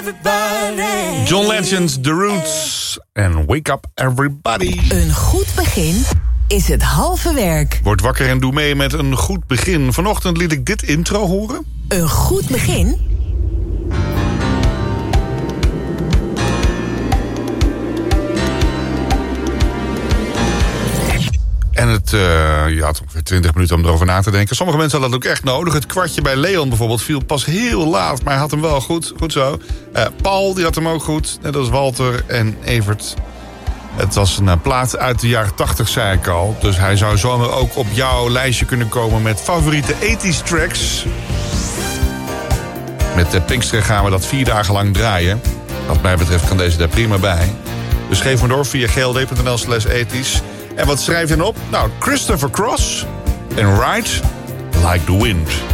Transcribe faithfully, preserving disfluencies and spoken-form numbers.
John Legend, The Roots en Wake Up Everybody. Een goed begin is het halve werk. Word wakker en doe mee met een goed begin. Vanochtend liet ik dit intro horen. Een goed begin? En het, uh, je had ongeveer twintig minuten om erover na te denken. Sommige mensen hadden dat ook echt nodig. Het kwartje bij Leon bijvoorbeeld viel pas heel laat, maar hij had hem wel goed. Goed zo. Uh, Paul, die had hem ook goed. Net als Walter en Evert. Het was een uh, plaat uit de jaren tachtig, zei ik al. Dus hij zou zomaar ook op jouw lijstje kunnen komen met favoriete tachtig tracks. Met de Pinksteren gaan we dat vier dagen lang draaien. Wat mij betreft kan deze daar prima bij. Dus geef me door via gld.nl slash ethisch. En wat schrijf je dan op? Nou, Christopher Cross en Ride Like the Wind.